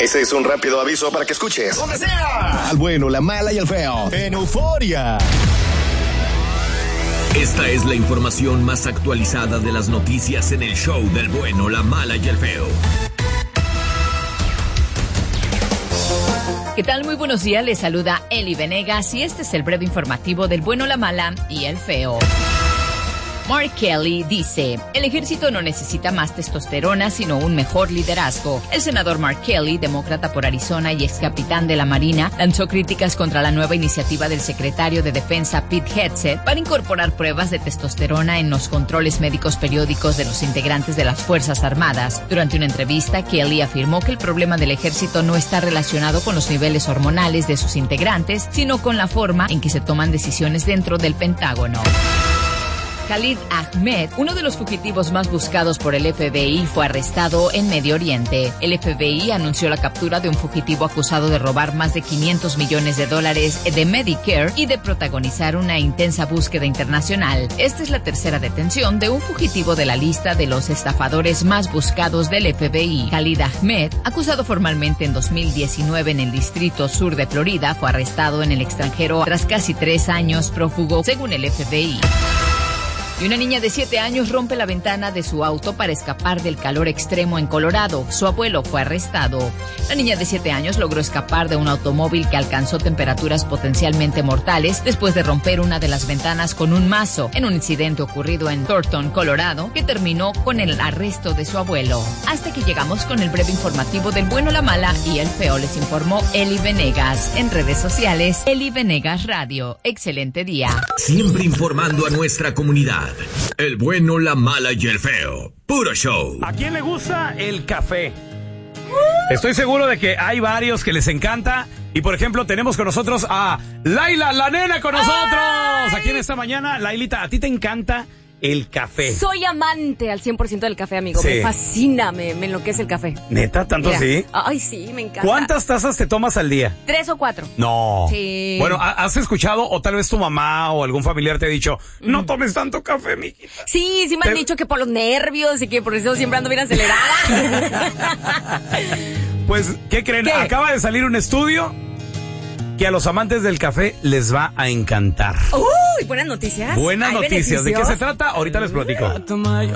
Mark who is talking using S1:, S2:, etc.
S1: Ese es un rápido aviso para que escuches donde sea al bueno, la mala y el feo en Euforia.
S2: Esta es la información más actualizada de las noticias en el show del bueno, la mala y el feo.
S3: ¿Qué tal? Muy buenos días, les saluda Eli Venegas y este es el breve informativo del bueno, la mala y el feo. Mark Kelly dice, el ejército no necesita más testosterona, sino un mejor liderazgo. El senador Mark Kelly, demócrata por Arizona y ex capitán de la Marina, lanzó críticas contra la nueva iniciativa del secretario de Defensa Pete Hegseth para incorporar pruebas de testosterona en los controles médicos periódicos de los integrantes de las Fuerzas Armadas. Durante una entrevista, Kelly afirmó que el problema del ejército no está relacionado con los niveles hormonales de sus integrantes, sino con la forma en que se toman decisiones dentro del Pentágono. Khalid Ahmed, uno de los fugitivos más buscados por el FBI, fue arrestado en Medio Oriente. El FBI anunció la captura de un fugitivo acusado de robar más de $500 millones de Medicare y de protagonizar una intensa búsqueda internacional. Esta es la tercera detención de un fugitivo de la lista de los estafadores más buscados del FBI. Khalid Ahmed, acusado formalmente en 2019 en el Distrito Sur de Florida, fue arrestado en el extranjero tras casi 3 años prófugo, según el FBI. Y una niña de 7 años rompe la ventana de su auto para escapar del calor extremo en Colorado. Su abuelo fue arrestado. La niña de 7 años logró escapar de un automóvil que alcanzó temperaturas potencialmente mortales después de romper una de las ventanas con un mazo en un incidente ocurrido en Thornton, Colorado, que terminó con el arresto de su abuelo. Hasta que llegamos con el breve informativo del bueno, la mala y el feo. Les informó Eli Venegas. En redes sociales, Eli Venegas Radio. Excelente día.
S2: Siempre informando a nuestra comunidad. El bueno, la mala y el feo. Puro show.
S4: ¿A quién le gusta el café? Estoy seguro de que hay varios que les encanta. Y por ejemplo, tenemos con nosotros a Laila, la nena con nosotros. Aquí en esta mañana, Lailita, ¿a ti te encanta el café?
S5: Soy amante al 100% del café, amigo. Sí. Me fascina, me enloquece el café.
S4: ¿Neta? ¿Tanto así?
S5: Ay, sí, me encanta.
S4: ¿Cuántas tazas te tomas al día?
S5: 3 o 4.
S4: No.
S5: Sí.
S4: Bueno, ¿has escuchado o tal vez tu mamá o algún familiar te ha dicho, no tomes tanto café, mijita?
S5: Sí, me han dicho que por los nervios y que por eso siempre ando bien acelerada.
S4: Pues, ¿qué creen? ¿Qué? Acaba de salir un estudio que a los amantes del café les va a encantar.
S5: ¡Uy! Buenas noticias.
S4: Buenas noticias. ¿De qué se trata? Ahorita les platico.